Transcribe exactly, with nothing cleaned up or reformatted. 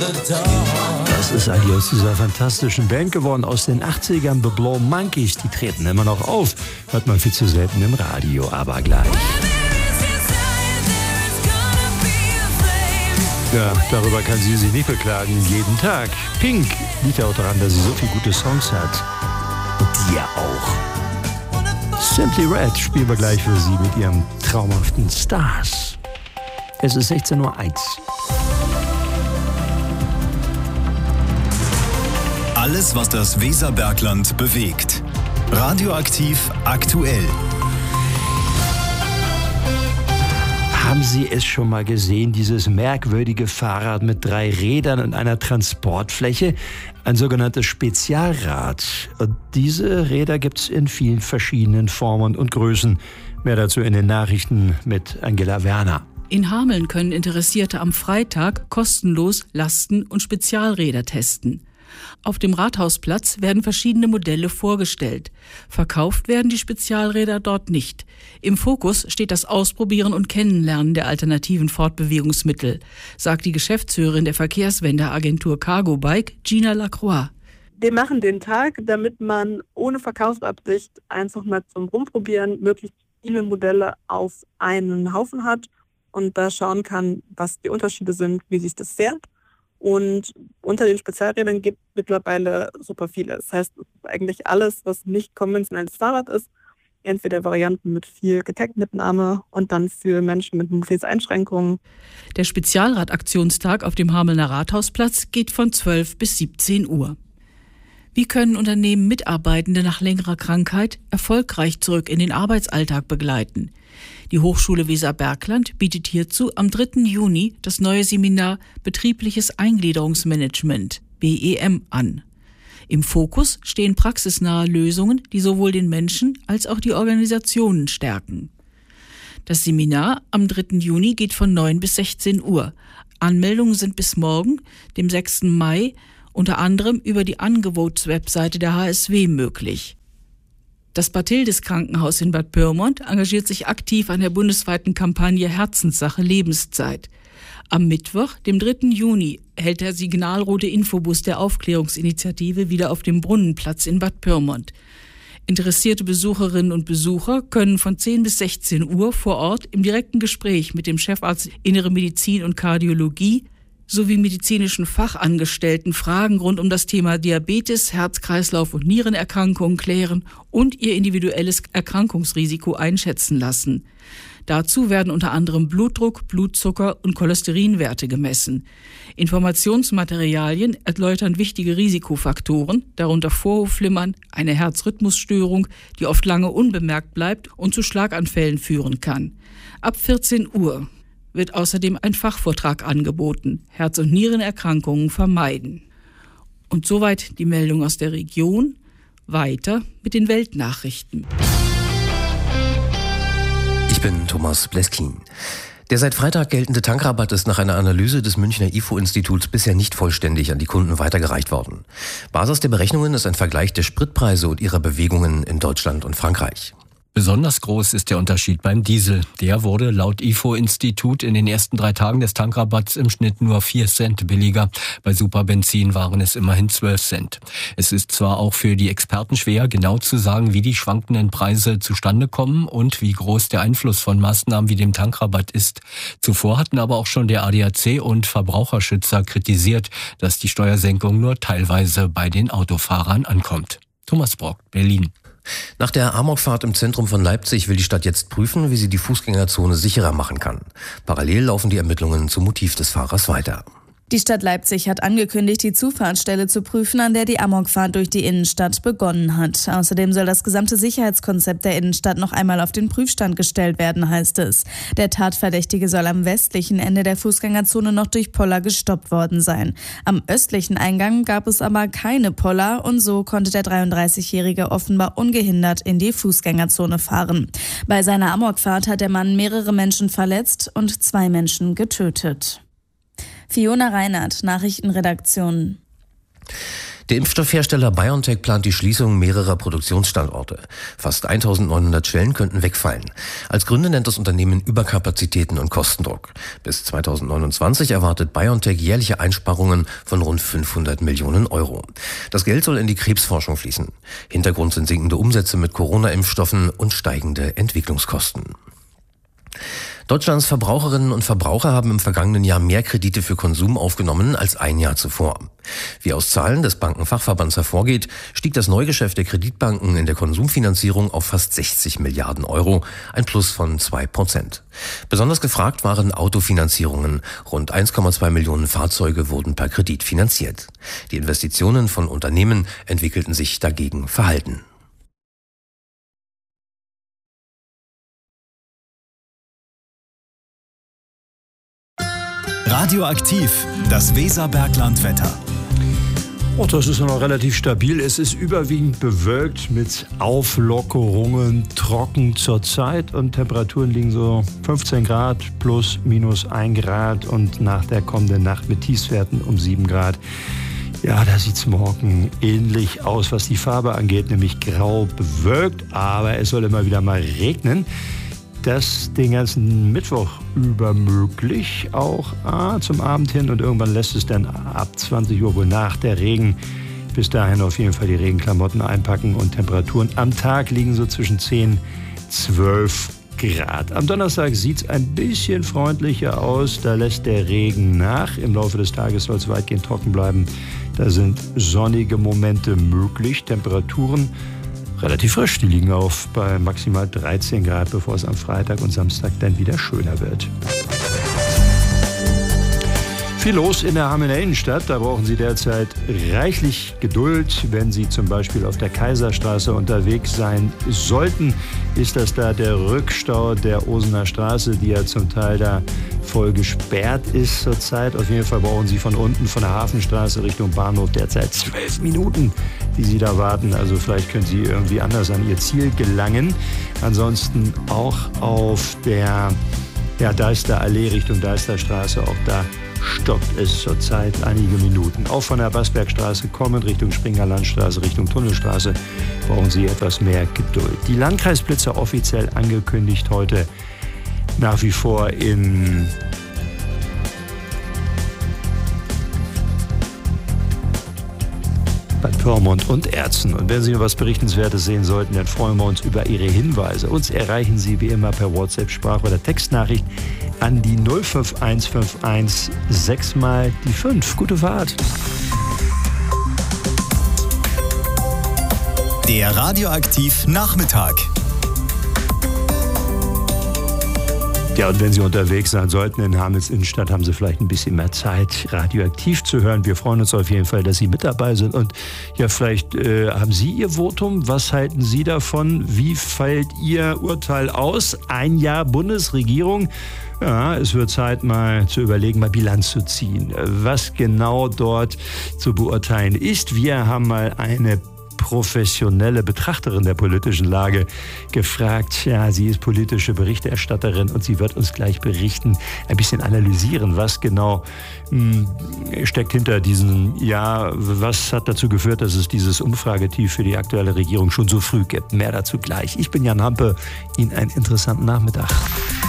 Das ist eigentlich aus dieser fantastischen Band geworden, aus den achtzigern, The Blow Monkeys. Die treten immer noch auf, hört man viel zu selten im Radio, aber gleich. Ja, darüber kann sie sich nicht beklagen, jeden Tag. Pink liegt ja auch daran, dass sie so viele gute Songs hat. Und die ja auch. Simply Red spielen wir gleich für Sie mit ihrem traumhaften Stars. Es ist sechzehn Uhr eins. Alles, was das Weserbergland bewegt. Radioaktiv aktuell. Haben Sie es schon mal gesehen, dieses merkwürdige Fahrrad mit drei Rädern und einer Transportfläche? Ein sogenanntes Spezialrad. Und diese Räder gibt es in vielen verschiedenen Formen und Größen. Mehr dazu in den Nachrichten mit Angela Werner. In Hameln können Interessierte am Freitag kostenlos Lasten- und Spezialräder testen. Auf dem Rathausplatz werden verschiedene Modelle vorgestellt. Verkauft werden die Spezialräder dort nicht. Im Fokus steht das Ausprobieren und Kennenlernen der alternativen Fortbewegungsmittel, sagt die Geschäftsführerin der Verkehrswendeagentur Cargo Bike, Gina Lacroix. Wir machen den Tag, damit man ohne Verkaufsabsicht einfach mal zum Rumprobieren möglichst viele Modelle auf einen Haufen hat und da schauen kann, was die Unterschiede sind, wie sich das fährt. Und unter den Spezialrädern gibt es mittlerweile super viele. Das heißt, eigentlich alles, was nicht konventionelles Fahrrad ist, entweder Varianten mit viel Gepäckmitnahme und dann für Menschen mit Mobilitätseinschränkungen. Der Spezialradaktionstag auf dem Hamelner Rathausplatz geht von zwölf bis siebzehn Uhr. Wie können Unternehmen Mitarbeitende nach längerer Krankheit erfolgreich zurück in den Arbeitsalltag begleiten? Die Hochschule Weserbergland bietet hierzu am dritten Juni das neue Seminar Betriebliches Eingliederungsmanagement, B E M, an. Im Fokus stehen praxisnahe Lösungen, die sowohl den Menschen als auch die Organisationen stärken. Das Seminar am dritten Juni geht von neun bis sechzehn Uhr. Anmeldungen sind bis morgen, dem sechsten Mai, unter anderem über die Angebotswebseite der H S W möglich. Das Bathildes-Krankenhaus in Bad Pyrmont engagiert sich aktiv an der bundesweiten Kampagne Herzenssache Lebenszeit. Am Mittwoch, dem dritten Juni, hält der signalrote Infobus der Aufklärungsinitiative wieder auf dem Brunnenplatz in Bad Pyrmont. Interessierte Besucherinnen und Besucher können von zehn bis sechzehn Uhr vor Ort im direkten Gespräch mit dem Chefarzt Innere Medizin und Kardiologie sowie medizinischen Fachangestellten Fragen rund um das Thema Diabetes, Herz-Kreislauf- und Nierenerkrankungen klären und ihr individuelles Erkrankungsrisiko einschätzen lassen. Dazu werden unter anderem Blutdruck, Blutzucker und Cholesterinwerte gemessen. Informationsmaterialien erläutern wichtige Risikofaktoren, darunter Vorhofflimmern, eine Herzrhythmusstörung, die oft lange unbemerkt bleibt und zu Schlaganfällen führen kann. Ab vierzehn Uhr wird außerdem ein Fachvortrag angeboten, Herz- und Nierenerkrankungen vermeiden. Und soweit die Meldung aus der Region. Weiter mit den Weltnachrichten. Ich bin Thomas Bleskin. Der seit Freitag geltende Tankrabatt ist nach einer Analyse des Münchner I F O-Instituts bisher nicht vollständig an die Kunden weitergereicht worden. Basis der Berechnungen ist ein Vergleich der Spritpreise und ihrer Bewegungen in Deutschland und Frankreich. Besonders groß ist der Unterschied beim Diesel. Der wurde laut I F O-Institut in den ersten drei Tagen des Tankrabatts im Schnitt nur vier Cent billiger. Bei Superbenzin waren es immerhin zwölf Cent. Es ist zwar auch für die Experten schwer, genau zu sagen, wie die schwankenden Preise zustande kommen und wie groß der Einfluss von Maßnahmen wie dem Tankrabatt ist. Zuvor hatten aber auch schon der A D A C und Verbraucherschützer kritisiert, dass die Steuersenkung nur teilweise bei den Autofahrern ankommt. Thomas Brock, Berlin. Nach der Amokfahrt im Zentrum von Leipzig will die Stadt jetzt prüfen, wie sie die Fußgängerzone sicherer machen kann. Parallel laufen die Ermittlungen zum Motiv des Fahrers weiter. Die Stadt Leipzig hat angekündigt, die Zufahrtsstelle zu prüfen, an der die Amokfahrt durch die Innenstadt begonnen hat. Außerdem soll das gesamte Sicherheitskonzept der Innenstadt noch einmal auf den Prüfstand gestellt werden, heißt es. Der Tatverdächtige soll am westlichen Ende der Fußgängerzone noch durch Poller gestoppt worden sein. Am östlichen Eingang gab es aber keine Poller und so konnte der dreiunddreißigjährige offenbar ungehindert in die Fußgängerzone fahren. Bei seiner Amokfahrt hat der Mann mehrere Menschen verletzt und zwei Menschen getötet. Fiona Reinhardt, Nachrichtenredaktion. Der Impfstoffhersteller BioNTech plant die Schließung mehrerer Produktionsstandorte. Fast eintausendneunhundert Stellen könnten wegfallen. Als Gründe nennt das Unternehmen Überkapazitäten und Kostendruck. Bis zweitausendneunundzwanzig erwartet BioNTech jährliche Einsparungen von rund fünfhundert Millionen Euro. Das Geld soll in die Krebsforschung fließen. Hintergrund sind sinkende Umsätze mit Corona-Impfstoffen und steigende Entwicklungskosten. Deutschlands Verbraucherinnen und Verbraucher haben im vergangenen Jahr mehr Kredite für Konsum aufgenommen als ein Jahr zuvor. Wie aus Zahlen des Bankenfachverbands hervorgeht, stieg das Neugeschäft der Kreditbanken in der Konsumfinanzierung auf fast sechzig Milliarden Euro, ein Plus von zwei Prozent. Besonders gefragt waren Autofinanzierungen. Rund eins Komma zwei Millionen Fahrzeuge wurden per Kredit finanziert. Die Investitionen von Unternehmen entwickelten sich dagegen verhalten. Radioaktiv, das Weserberglandwetter. Oh, das ist noch relativ stabil. Es ist überwiegend bewölkt mit Auflockerungen, trocken zurzeit und Temperaturen liegen so fünfzehn Grad plus minus ein Grad und nach der kommenden Nacht mit Tiefstwerten um sieben Grad. Ja, da sieht es morgen ähnlich aus, was die Farbe angeht, nämlich grau bewölkt, aber es soll immer wieder mal regnen. Das den ganzen Mittwoch über möglich, auch ah, zum Abend hin und irgendwann lässt es dann ab zwanzig Uhr wohl nach der Regen. Bis dahin auf jeden Fall die Regenklamotten einpacken und Temperaturen am Tag liegen so zwischen zehn, zwölf Grad. Am Donnerstag sieht es ein bisschen freundlicher aus, da lässt der Regen nach. Im Laufe des Tages soll es weitgehend trocken bleiben. Da sind sonnige Momente möglich, Temperaturen relativ frisch, die liegen auf bei maximal dreizehn Grad, bevor es am Freitag und Samstag dann wieder schöner wird. Viel los in der Hamelner Innenstadt. Da brauchen Sie derzeit reichlich Geduld. Wenn Sie zum Beispiel auf der Kaiserstraße unterwegs sein sollten, ist das da der Rückstau der Osener Straße, die ja zum Teil da voll gesperrt ist zurzeit. Auf jeden Fall brauchen Sie von unten, von der Hafenstraße Richtung Bahnhof derzeit zwölf Minuten, die Sie da warten. Also vielleicht können Sie irgendwie anders an Ihr Ziel gelangen. Ansonsten auch auf der ja, Deisterallee Richtung Deisterstraße, auch da stoppt es zurzeit einige Minuten. Auch von der Bassbergstraße kommend Richtung Springer Landstraße, Richtung Tunnelstraße brauchen Sie etwas mehr Geduld. Die Landkreisblitzer offiziell angekündigt heute nach wie vor in Bad Pyrmont und Erzen. Und wenn Sie noch was Berichtenswertes sehen sollten, dann freuen wir uns über Ihre Hinweise. Uns erreichen Sie wie immer per WhatsApp, Sprach- oder Textnachricht an die null fünf eins fünf eins sechs mal die fünf. Gute Fahrt. Der Radioaktiv Nachmittag. Ja, und wenn Sie unterwegs sein sollten in Hamels Innenstadt, haben Sie vielleicht ein bisschen mehr Zeit, radioaktiv zu hören. Wir freuen uns auf jeden Fall, dass Sie mit dabei sind. Und ja, vielleicht äh, haben Sie Ihr Votum. Was halten Sie davon? Wie fällt Ihr Urteil aus? Ein Jahr Bundesregierung. Ja, es wird Zeit, mal zu überlegen, mal Bilanz zu ziehen, was genau dort zu beurteilen ist. Wir haben mal eine professionelle Betrachterin der politischen Lage gefragt. Ja, sie ist politische Berichterstatterin und sie wird uns gleich berichten, ein bisschen analysieren, was genau mh, steckt hinter diesem Jahr. Was hat dazu geführt, dass es dieses Umfragetief für die aktuelle Regierung schon so früh gibt. Mehr dazu gleich. Ich bin Jan Hampe. Ihnen einen interessanten Nachmittag.